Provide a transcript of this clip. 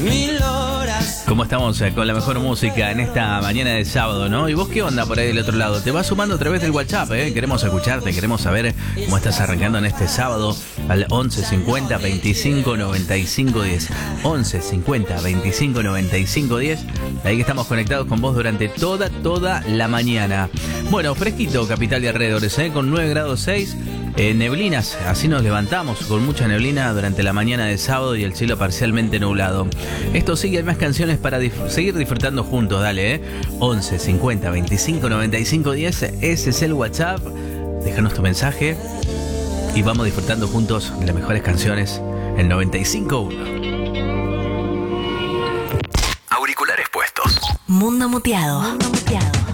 1000 horas. ¿Cómo estamos con la mejor música en esta mañana de sábado, no? ¿Y vos qué onda por ahí del otro lado? Te vas sumando a través del WhatsApp, ¿eh? Queremos escucharte, queremos saber cómo estás arrancando en este sábado al 11 50 25 95 10. 11 50 25 95 10. Ahí que estamos conectados con vos durante toda la mañana. Bueno, fresquito, capital y alrededores, ¿eh? Con 9 grados 6. Neblinas, así nos levantamos con mucha neblina durante la mañana de sábado y el cielo parcialmente nublado. Esto sigue, hay más canciones para seguir disfrutando juntos, dale, 11 50 25 95 10, ese es el WhatsApp. Déjanos tu mensaje y vamos disfrutando juntos de las mejores canciones en 95.1. Auriculares puestos. Mundo muteado. Mundo muteado.